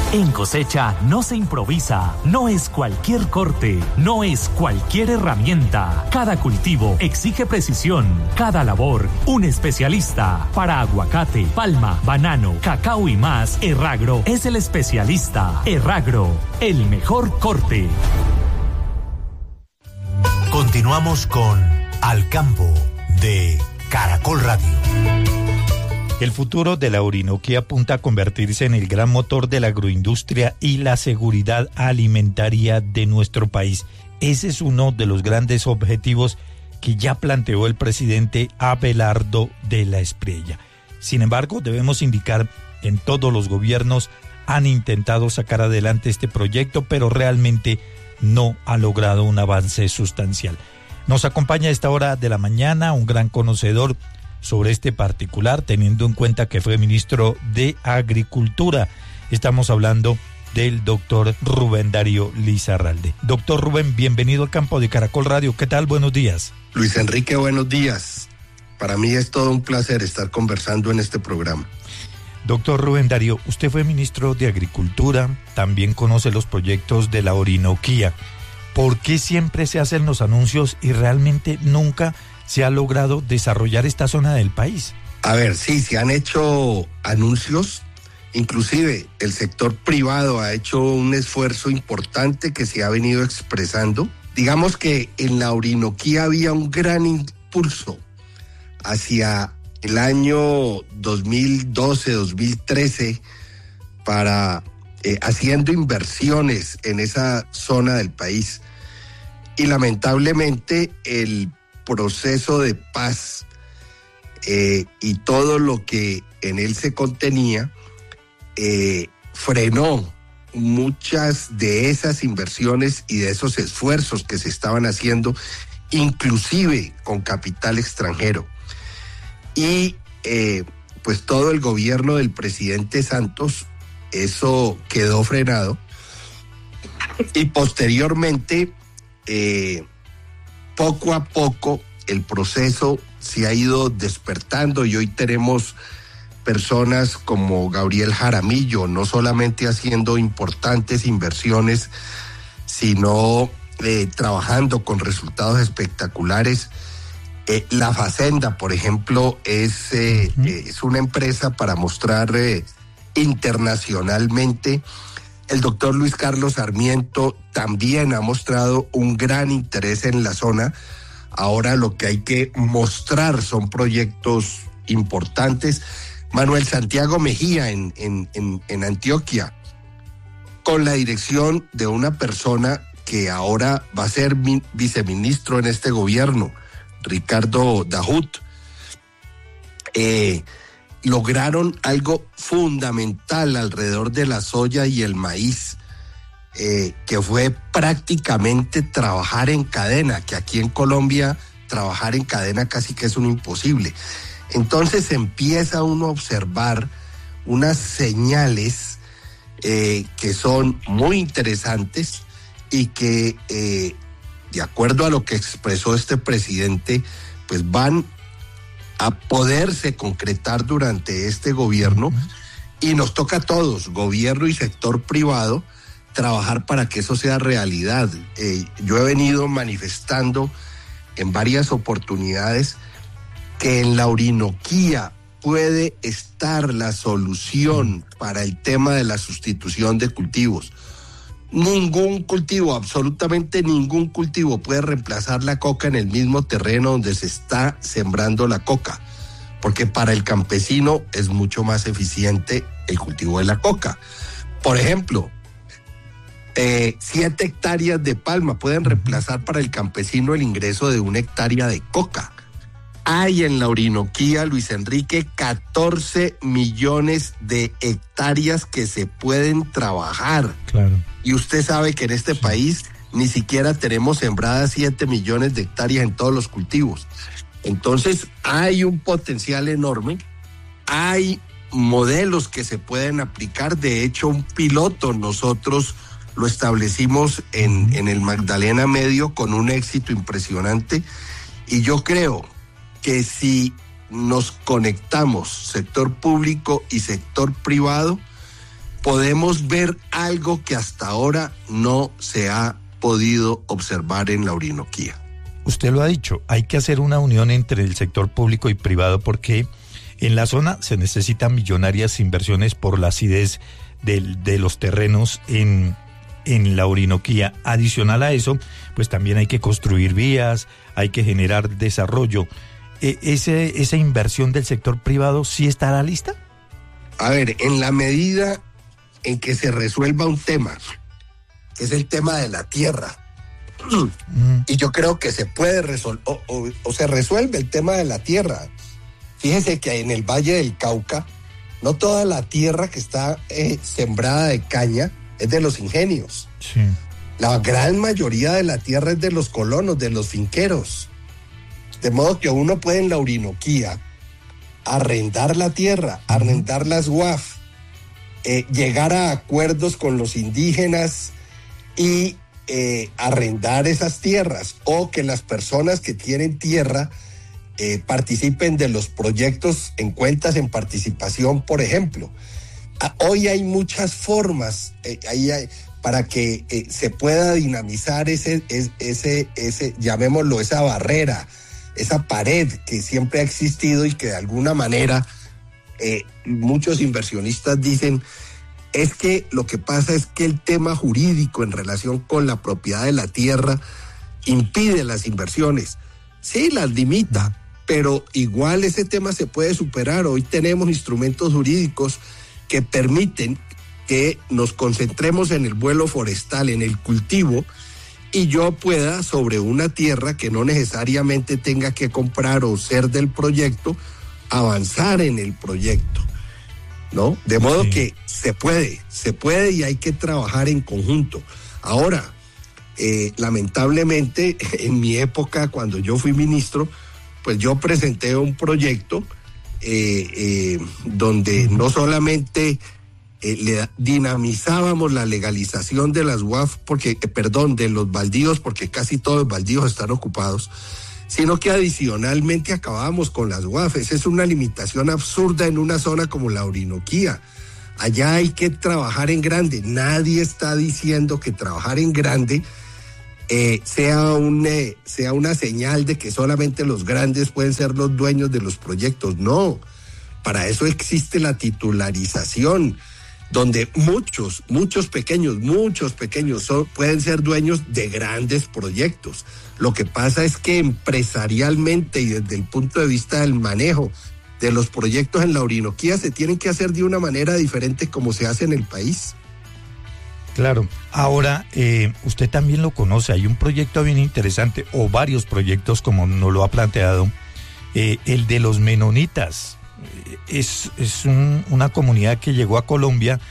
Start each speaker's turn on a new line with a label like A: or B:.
A: En cosecha no se improvisa, no es cualquier corte, no es cualquier herramienta. Cada cultivo exige precisión, cada labor un especialista. Para aguacate, palma, banano, cacao y más, Erragro es el especialista. Erragro, el mejor corte.
B: Continuamos con Al Campo de Caracol Radio.
C: El futuro de la Orinoquía apunta a convertirse en el gran motor de la agroindustria y la seguridad alimentaria de nuestro país. Ese es uno de los grandes objetivos que ya planteó el presidente Abelardo de la Espriella. Sin embargo, debemos indicar que en todos los gobiernos han intentado sacar adelante este proyecto, pero realmente no ha logrado un avance sustancial. Nos acompaña a esta hora de la mañana un gran conocedor sobre este particular, teniendo en cuenta que fue ministro de Agricultura. Estamos hablando del doctor Rubén Darío Lizarralde. Doctor Rubén, bienvenido al Campo de Caracol Radio. ¿Qué tal? Buenos días.
D: Luis Enrique, buenos días. Para mí es todo un placer estar conversando en este programa.
C: Doctor Rubén Darío, usted fue ministro de Agricultura, también conoce los proyectos de la Orinoquía. ¿Por qué siempre se hacen los anuncios y realmente nunca se ha logrado desarrollar esta zona del país?
D: A ver, sí, se han hecho anuncios, inclusive el sector privado ha hecho un esfuerzo importante que se ha venido expresando. Digamos que en la Orinoquía había un gran impulso hacia el año 2012-2013 para haciendo inversiones en esa zona del país. Y lamentablemente el proceso de paz y todo lo que en él se contenía frenó muchas de esas inversiones y de esos esfuerzos que se estaban haciendo, inclusive con capital extranjero. Y pues todo el gobierno del presidente Santos, eso quedó frenado. Y posteriormente, poco a poco, el proceso se ha ido despertando y hoy tenemos personas como Gabriel Jaramillo, no solamente haciendo importantes inversiones, sino trabajando con resultados espectaculares. La Facenda, por ejemplo, es una empresa para mostrar internacionalmente. El doctor Luis Carlos Sarmiento también ha mostrado un gran interés en la zona. Ahora lo que hay que mostrar son proyectos importantes. Manuel Santiago Mejía en Antioquia, con la dirección de una persona que ahora va a ser viceministro en este gobierno, Ricardo Dahut, lograron algo fundamental alrededor de la soya y el maíz, que fue prácticamente trabajar en cadena, que aquí en Colombia trabajar en cadena casi que es un imposible. Entonces empieza uno a observar unas señales que son muy interesantes y que de acuerdo a lo que expresó este presidente, pues van a poderse concretar durante este gobierno, y nos toca a todos, gobierno y sector privado, trabajar para que eso sea realidad. Yo he venido manifestando en varias oportunidades que en la Orinoquía puede estar la solución para el tema de la sustitución de cultivos. Ningún cultivo, absolutamente ningún cultivo puede reemplazar la coca en el mismo terreno donde se está sembrando la coca, porque para el campesino es mucho más eficiente el cultivo de la coca. Por ejemplo, 7 hectáreas de palma pueden reemplazar para el campesino el ingreso de 1 hectárea de coca. Hay en la Orinoquía, Luis Enrique, 14 millones de hectáreas que se pueden trabajar.
C: Claro.
D: Y usted sabe que en este país ni siquiera tenemos sembradas 7 millones de hectáreas en todos los cultivos. Entonces hay un potencial enorme, hay modelos que se pueden aplicar. De hecho, un piloto nosotros lo establecimos en el Magdalena Medio con un éxito impresionante, y yo creo que si nos conectamos sector público y sector privado, podemos ver algo que hasta ahora no se ha podido observar en la Orinoquía.
C: Usted lo ha dicho, hay que hacer una unión entre el sector público y privado porque en la zona se necesitan millonarias inversiones por la acidez de los terrenos en la Orinoquía. Adicional a eso, pues también hay que construir vías, hay que generar desarrollo. ¿Esa inversión del sector privado sí estará lista?
D: A ver, en la medida en que se resuelva un tema, que es el tema de la tierra, y yo creo que se puede resolver, o se resuelve el tema de la tierra. Fíjese que en el Valle del Cauca, no toda la tierra que está sembrada de caña es de los ingenios.
C: Sí.
D: La gran mayoría de la tierra es de los colonos, de los finqueros. De modo que uno puede en la Orinoquía arrendar la tierra, arrendar las UAF, llegar a acuerdos con los indígenas y arrendar esas tierras, o que las personas que tienen tierra participen de los proyectos en cuentas en participación, por ejemplo. Hoy hay muchas formas para que se pueda dinamizar ese, llamémoslo, esa barrera, esa pared que siempre ha existido y que de alguna manera muchos inversionistas dicen es que lo que pasa es que el tema jurídico en relación con la propiedad de la tierra impide las inversiones. Sí, las limita, pero igual ese tema se puede superar. Hoy tenemos instrumentos jurídicos que permiten que nos concentremos en el vuelo forestal, en el cultivo, y yo pueda sobre una tierra que no necesariamente tenga que comprar o ser del proyecto, avanzar en el proyecto, ¿no? De modo que se puede y hay que trabajar en conjunto. Ahora, lamentablemente, en mi época, cuando yo fui ministro, pues yo presenté un proyecto donde no solamente le dinamizábamos la legalización de las UAF, de los baldíos, porque casi todos los baldíos están ocupados, sino que adicionalmente acabábamos con las UAF. Esa es una limitación absurda en una zona como la Orinoquía. Allá hay que trabajar en grande. Nadie está diciendo que trabajar en grande sea una señal de que solamente los grandes pueden ser los dueños de los proyectos. No, para eso existe la titularización, donde muchos pequeños pueden ser dueños de grandes proyectos. Lo que pasa es que empresarialmente y desde el punto de vista del manejo de los proyectos en la Orinoquía se tienen que hacer de una manera diferente como se hace en el país.
C: Claro. Ahora, usted también lo conoce, hay un proyecto bien interesante, o varios proyectos como nos lo ha planteado, el de los menonitas. Es una comunidad que llegó a Colombia